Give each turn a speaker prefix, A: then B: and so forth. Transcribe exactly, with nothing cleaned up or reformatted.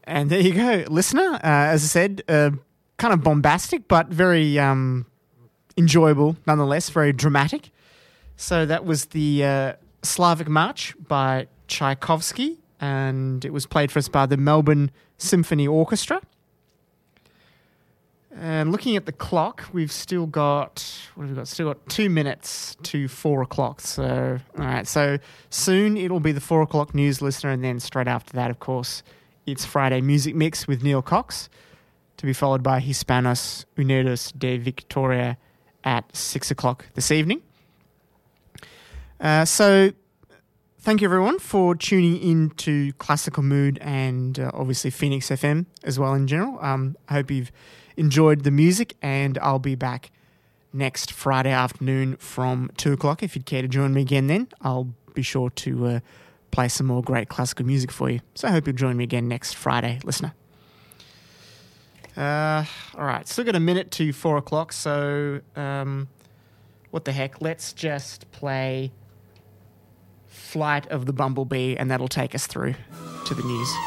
A: And there you go, listener. Uh, as I said, uh, kind of bombastic, but very um, enjoyable nonetheless, very dramatic. So that was the uh, Slavic March by Tchaikovsky, and it was played for us by the Melbourne Symphony Orchestra. And looking at the clock, we've still got, what have we got? Still got two minutes to four o'clock. So, all right. So soon it'll be the four o'clock news, listener. And then straight after that, of course, it's Friday Music Mix with Neil Cox, to be followed by Hispanos Unidos de Victoria at six o'clock this evening. Uh, so thank you, everyone, for tuning in to Classical Mood and uh, obviously Phoenix F M as well in general. Um, I hope you've enjoyed the music, and I'll be back next Friday afternoon from two o'clock. If you'd care to join me again then, I'll be sure to uh, play some more great classical music for you. So I hope you'll join me again next Friday, listener. Uh, all right, still got a minute to four o'clock, so um, what the heck, let's just play Flight of the Bumblebee, and that'll take us through to the news.